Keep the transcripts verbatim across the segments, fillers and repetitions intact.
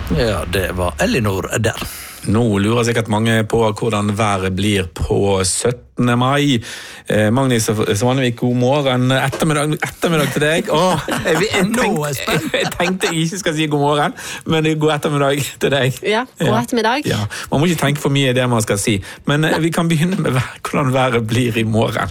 Ja, det var Elinor der. Nå lurer sikkert mange på hvordan været blir på syttende mai. Eh, Magnus Svanevik, god morgen. Ettermiddag, ettermiddag til deg. Åh, jeg, jeg, tenkte, jeg, jeg tenkte jeg ikke skal si god morgen, men god ettermiddag til deg. Ja, god ettermiddag. Ja, man må ikke tenke for mye i det man skal si. Men vi kan begynne med hvordan været blir i morgen.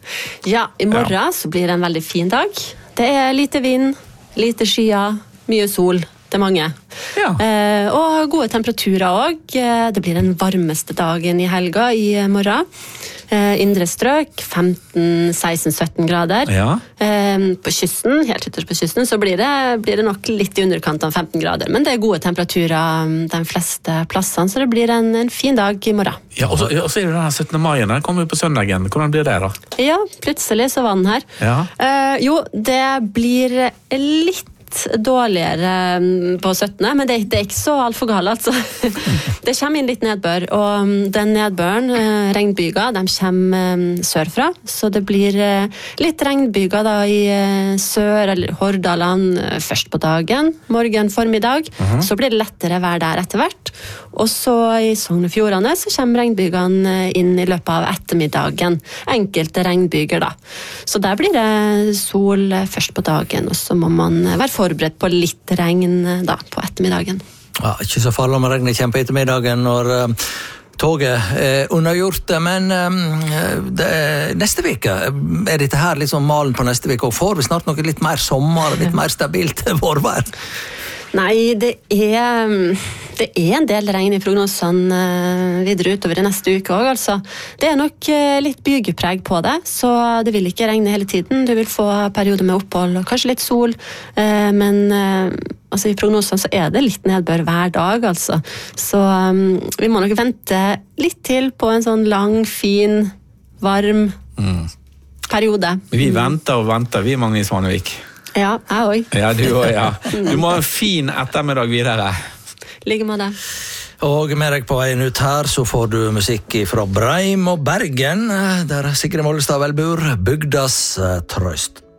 Ja, i morgen ja. Så blir det en veldig fin dag. Det er lite vind, lite skyer, mye sol. Det er mange. Ja. Eh, og gode temperaturer også. Det blir den varmeste dagen i helga i morgen. Eh, indre strøk, femten, seksten, sytten grader. Ja. Eh, på kysten, helt ytterst på kysten, så blir det, blir det nok litt i underkant av femten grader. Men det er gode temperaturer de fleste plassene, så det blir en, en fin dag i morgen. Ja, og så, og så er det denne syttende mai, den kommer jo på søndagen. Hvordan blir det da? Ja, plutselig så var den her. Ja. Eh, jo, det blir litt dårligere på syttende, men det, det er ikke så alt for galt, altså. Det kommer inn litt nedbør, og den nedbøren, regnbyger, de kommer sørfra, så det blir litt regnbyger da i sør, eller Hordaland, først på dagen, morgen, formiddag, uh-huh. Så blir det lettere vær der etter hvert, og så i Sogn og Fjordane så kommer regnbygene inn i løpet av ettermiddagen, enkelte regnbyger da. Så der blir det sol først på dagen, og så må man være forberedt på litt regn da, på ettermiddagen. Ja, ikke så farlig om regnet kommer på ettermiddagen når uh, toget er undergjort, men uh, det, neste veke er dette her liksom malen på neste veke, og får vi snart noe litt mer sommer, litt mer stabilt vårvær? Nei, det er, det er en del regn i prognosene videre utover i neste uke også, altså. Det er nok litt bygepreg på det, så det vil ikke regne hele tiden. Du vil få perioder med opphold og kanskje litt sol, men altså, i prognosene så er det litt nedbør hver dag, altså. Så vi må nok vente litt til på en sånn lang, fin, varm mm. periode. Vi venter og venter, vi Magnus Svanevik. Ja, jeg også. Ja, du også, ja. Du må ha en fin ettermiddag videre. Like med det. Og med deg på veien ut her så får du musikk fra Breim og Bergen, der Sigrid Mollestad vel bor, Bygdas trøst.